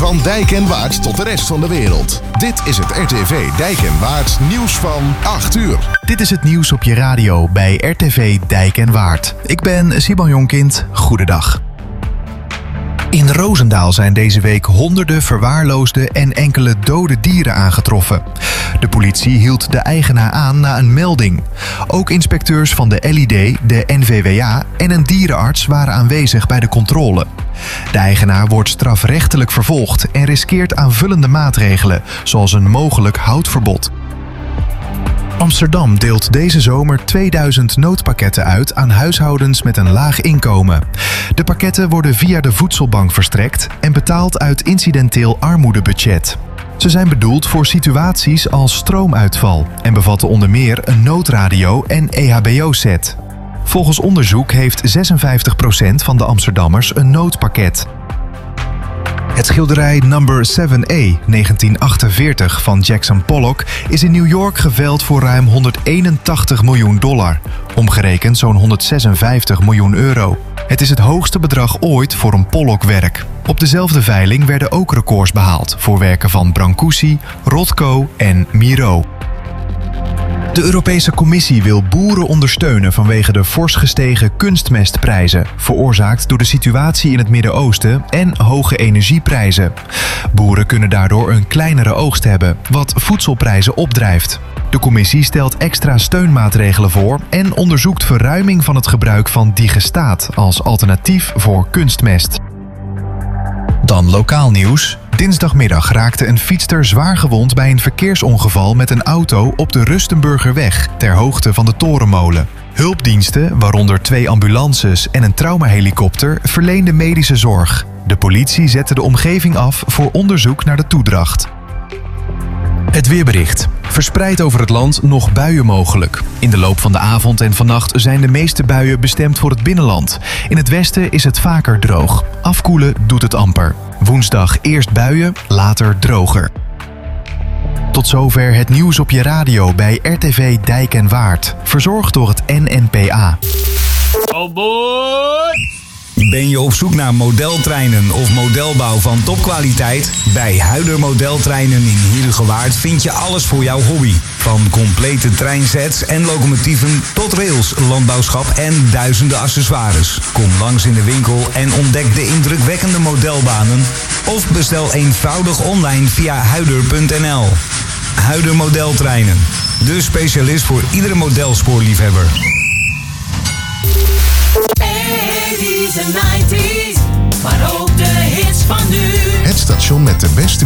Van Dijk en Waard tot de rest van de wereld. Dit is het RTV Dijk en Waard nieuws van 8 uur. Dit is het nieuws op je radio bij RTV Dijk en Waard. Ik ben Simon Jonkind. Goedendag. In Roosendaal zijn deze week honderden verwaarloosde en enkele dode dieren aangetroffen. De politie hield de eigenaar aan na een melding. Ook inspecteurs van de LID, de NVWA en een dierenarts waren aanwezig bij de controle. De eigenaar wordt strafrechtelijk vervolgd en riskeert aanvullende maatregelen, zoals een mogelijk houtverbod. Amsterdam deelt deze zomer 2000 noodpakketten uit aan huishoudens met een laag inkomen. De pakketten worden via de voedselbank verstrekt en betaald uit incidenteel armoedebudget. Ze zijn bedoeld voor situaties als stroomuitval en bevatten onder meer een noodradio en EHBO-set. Volgens onderzoek heeft 56% van de Amsterdammers een noodpakket. Het schilderij Number 7A 1948 van Jackson Pollock is in New York geveild voor ruim $181 miljoen, omgerekend zo'n €156 miljoen. Het is het hoogste bedrag ooit voor een Pollock-werk. Op dezelfde veiling werden ook records behaald voor werken van Brancusi, Rothko en Miro. De Europese Commissie wil boeren ondersteunen vanwege de fors gestegen kunstmestprijzen, veroorzaakt door de situatie in het Midden-Oosten en hoge energieprijzen. Boeren kunnen daardoor een kleinere oogst hebben, wat voedselprijzen opdrijft. De commissie stelt extra steunmaatregelen voor en onderzoekt verruiming van het gebruik van digestaat als alternatief voor kunstmest. Dan lokaal nieuws. Dinsdagmiddag raakte een fietster zwaar gewond bij een verkeersongeval met een auto op de Rustenburgerweg, ter hoogte van de Torenmolen. Hulpdiensten, waaronder 2 ambulances en een traumahelikopter, verleenden medische zorg. De politie zette de omgeving af voor onderzoek naar de toedracht. Het weerbericht. Verspreid over het land nog buien mogelijk. In de loop van de avond en vannacht zijn de meeste buien bestemd voor het binnenland. In het westen is het vaker droog. Afkoelen doet het amper. Woensdag eerst buien, later droger. Tot zover het nieuws op je radio bij RTV Dijk en Waard. Verzorgd door het NNPA. Oh boy! Ben je op zoek naar modeltreinen of modelbouw van topkwaliteit? Bij Huider Modeltreinen in Heerhugowaard vind je alles voor jouw hobby. Van complete treinsets en locomotieven tot rails, landbouwschap en duizenden accessoires. Kom langs in de winkel en ontdek de indrukwekkende modelbanen. Of bestel eenvoudig online via huider.nl. Huider Modeltreinen. De specialist voor iedere modelspoorliefhebber. De 90's, maar ook de hits van nu. Het station met de beste